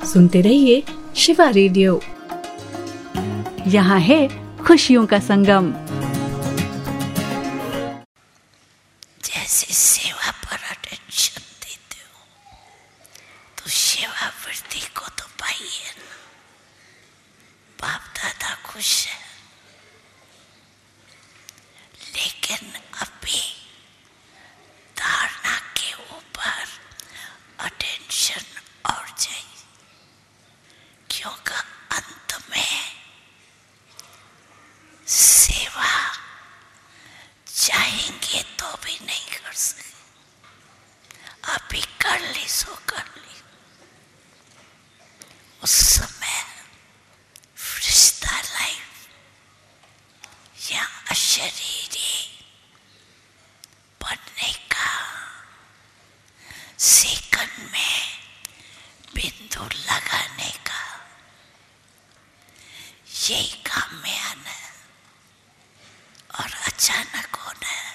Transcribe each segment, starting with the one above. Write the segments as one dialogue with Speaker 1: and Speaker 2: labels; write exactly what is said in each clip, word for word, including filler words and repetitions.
Speaker 1: सुनते रहिए शिवा रेडियो। यहाँ है खुशियों का संगम।
Speaker 2: जैसे सेवा पर अटेंशन देते हो तो सेवा वृत्ति को तो पाइए ना। बाप दादा खुश है, लेकिन अभी धारणा के ऊपर अटेंशन और चाहिए, क्योंकि अंत में सेवा चाहेंगे तो भी नहीं कर सकते। अभी कर ली सो कर ली, उस समय रिश्ता लाइफ या अशरीरी बनने का, सेकंड में बिंदु लगाने का, यही काम में आना और अचानक होना है।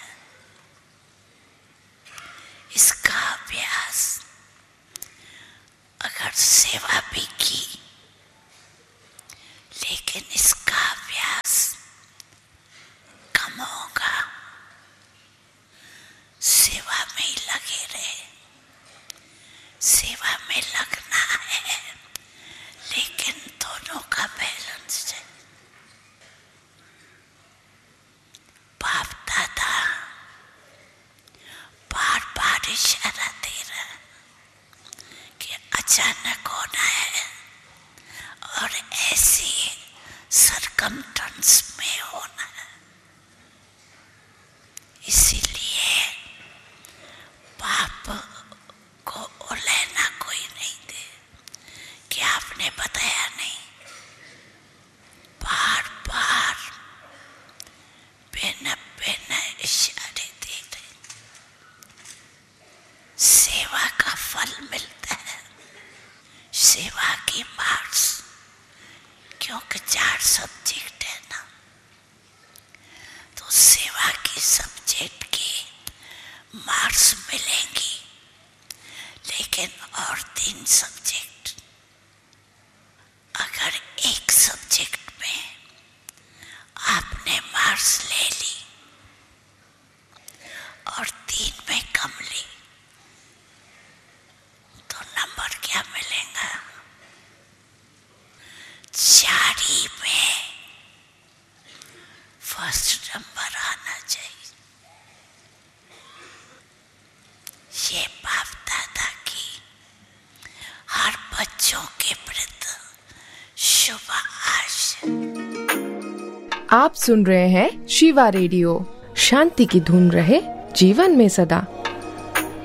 Speaker 2: इसका अभ्यास अगर सेवा भी की, लेकिन इसका अभ्यास कम होगा। सेवा में ही लगे रहे, सेवा में लगना है, लेकिन दोनों का बैलेंस है। बाप दादा बार बार इशारा दे रहा है कि अचानक होना है और ऐसी सरकमस्टेंस में होना है। इसीलिए बाप को उलझना कोई नहीं दे कि आपने बताया नहीं। बार बार बिना बिना इशारे दे रहे, सेवा का फल मिलता है, सेवा की मार्क्स। क्योंकि चार सब्जेक्ट है ना, तो सेवा की सब्जेक्ट की मार्क्स मिलेंगी, लेकिन और तीन सब्जेक्ट, अगर एक सब्जेक्ट में आपने मार्क्स ले ली और तीन में कम ली, तो नंबर क्या मिलेगा? चार ही में फर्स्ट नंबर आना चाहिए। ये बाप दादा की हर बच्चों के प्रति शुभ आशा।
Speaker 3: आप सुन रहे हैं शिवा रेडियो। शांति की धुन रहे जीवन में सदा।